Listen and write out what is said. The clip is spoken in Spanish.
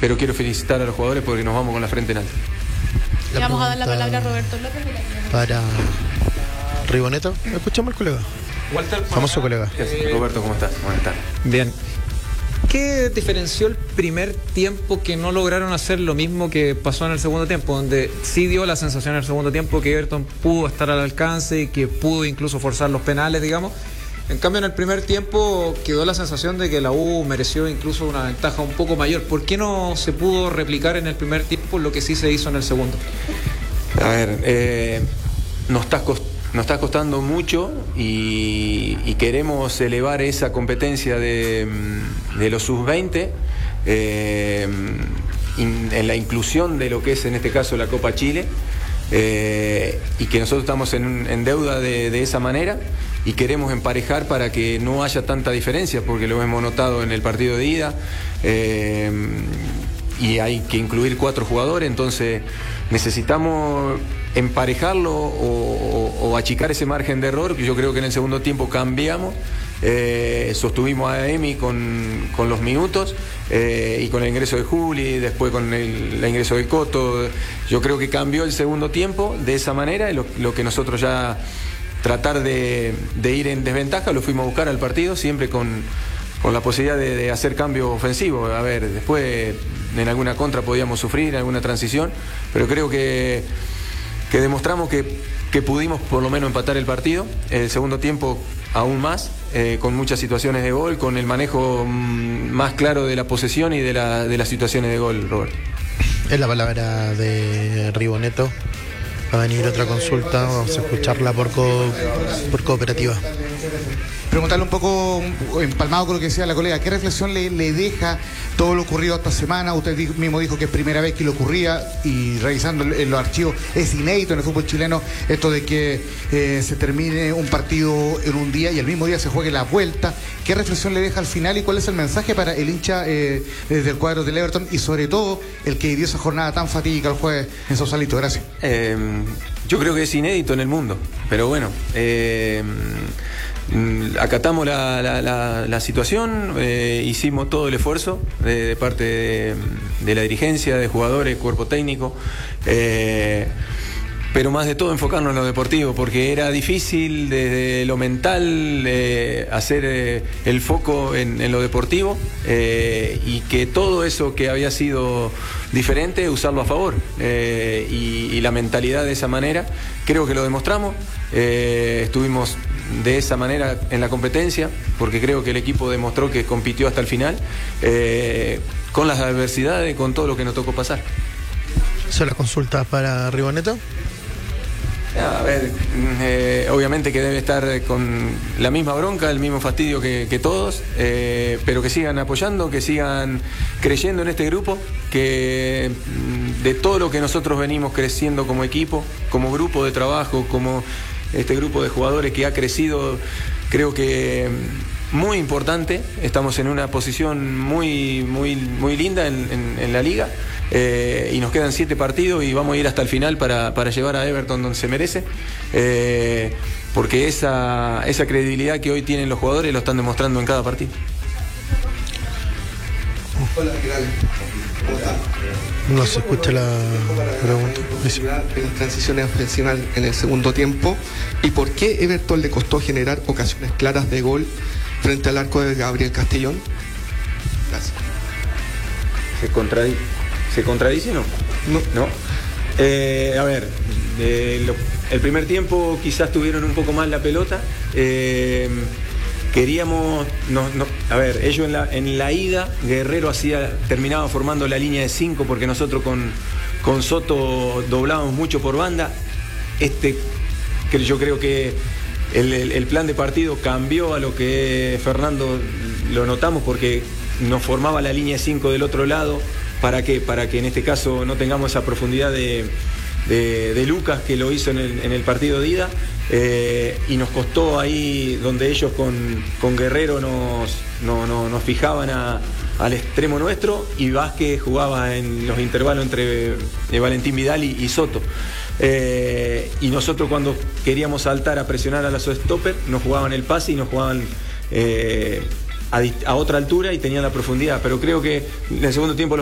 pero quiero felicitar a los jugadores porque nos vamos con la frente en alto. Le vamos a dar la palabra a Roberto López. Para Riboneto, escuchamos al colega. Walter, famoso colega. Roberto, ¿cómo estás? Buenas tardes. Bien. ¿Qué diferenció el primer tiempo que no lograron hacer lo mismo que pasó en el segundo tiempo? Donde sí dio la sensación en el segundo tiempo que Everton pudo estar al alcance y que pudo incluso forzar los penales, digamos. En cambio, en el primer tiempo quedó la sensación de que la U mereció incluso una ventaja un poco mayor. ¿Por qué no se pudo replicar en el primer tiempo lo que sí se hizo en el segundo? A ver, nos está costando mucho y queremos elevar esa competencia de los sub-20 en la inclusión de lo que es en este caso la Copa Chile, y que nosotros estamos en deuda de esa manera y queremos emparejar para que no haya tanta diferencia, porque lo hemos notado en el partido de ida, y hay que incluir 4 jugadores, entonces necesitamos emparejarlo o achicar ese margen de error, que yo creo que en el segundo tiempo cambiamos, sostuvimos a Emi con los minutos, y con el ingreso de Juli, después con el ingreso de Coto, yo creo que cambió el segundo tiempo de esa manera, y lo que nosotros ya tratar de ir en desventaja lo fuimos a buscar al partido, siempre con la posibilidad de hacer cambio ofensivo. A ver, después en alguna contra podíamos sufrir, en alguna transición, pero creo que demostramos que pudimos por lo menos empatar el partido. El segundo tiempo aún más, con muchas situaciones de gol, con el manejo más claro de la posesión y de las situaciones de gol, Roberto. Es la palabra de Riboneto. Va a venir otra consulta, vamos a escucharla por cooperativa. Preguntarle un poco, empalmado con lo que decía la colega, ¿qué reflexión le deja todo lo ocurrido esta semana? Usted mismo dijo que es primera vez que le ocurría, y revisando en los archivos es inédito en el fútbol chileno esto de que se termine un partido en un día y el mismo día se juegue la vuelta. ¿Qué reflexión le deja al final y cuál es el mensaje para el hincha desde el cuadro del Everton, y sobre todo el que vivió esa jornada tan fatídica el jueves en Sausalito? Gracias. Yo creo que es inédito en el mundo, pero bueno, acatamos la situación, hicimos todo el esfuerzo de parte de la dirigencia, de jugadores, cuerpo técnico, pero más de todo enfocarnos en lo deportivo, porque era difícil desde lo mental hacer el foco en lo deportivo, y que todo eso que había sido diferente, usarlo a favor, y la mentalidad de esa manera, creo que lo demostramos. Estuvimos de esa manera en la competencia, porque creo que el equipo demostró que compitió hasta el final, con las adversidades, con todo lo que nos tocó pasar. ¿Se la consulta para Riboneto? A ver, obviamente que debe estar con la misma bronca, el mismo fastidio que todos, pero que sigan apoyando, que sigan creyendo en este grupo, que de todo lo que nosotros venimos creciendo como equipo, como grupo de trabajo, como este grupo de jugadores que ha crecido, creo que muy importante. Estamos en una posición muy linda en la liga, y nos quedan 7 partidos y vamos a ir hasta el final para llevar a Everton donde se merece, porque esa credibilidad que hoy tienen los jugadores lo están demostrando en cada partido. Hola, ¿qué tal? ¿Cómo está? No se escucha la pregunta. En las transiciones ofensivas en el segundo tiempo, ¿y por qué Everton le costó generar ocasiones claras de gol frente al arco de Gabriel Castellón? Gracias. ¿Se contradice o no? No. A ver, el primer tiempo quizás tuvieron un poco más la pelota. Queríamos, a ver, ellos en la ida, Guerrero terminaba formando la línea de 5, porque nosotros con Soto doblábamos mucho por banda. Yo creo que el plan de partido cambió a lo que Fernando lo notamos, porque nos formaba la línea de 5 del otro lado. ¿Para qué? Para que en este caso no tengamos esa profundidad de Lucas, que lo hizo en el partido de ida, y nos costó ahí donde ellos con Guerrero nos fijaban al extremo nuestro, y Vázquez jugaba en los intervalos entre Valentín Vidal y Soto. Y nosotros cuando queríamos saltar a presionar a la stopper, nos jugaban el pase y nos jugaban a otra altura y tenían la profundidad, pero creo que en el segundo tiempo